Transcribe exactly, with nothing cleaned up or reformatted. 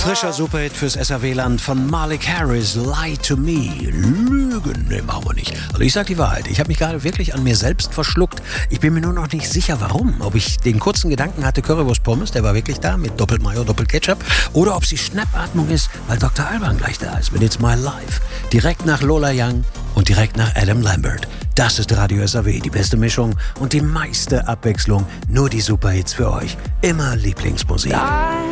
Frischer Superhit fürs S R W-Land von Malik Harris, Lie to Me. Lügen, ne, machen wir nicht. Also ich sag die Wahrheit, ich habe mich gerade wirklich an mir selbst verschluckt. Ich bin mir nur noch nicht sicher, warum. Ob ich den kurzen Gedanken hatte, Currywurst Pommes, der war wirklich da, mit doppelt Mayo, doppelt Ketchup. Oder ob sie Schnappatmung ist, weil Doktor Alban gleich da ist mit It's My Life. Direkt nach Lola Young und direkt nach Adam Lambert. Das ist Radio S R W, die beste Mischung und die meiste Abwechslung. Nur die Superhits für euch. Immer Lieblingsmusik.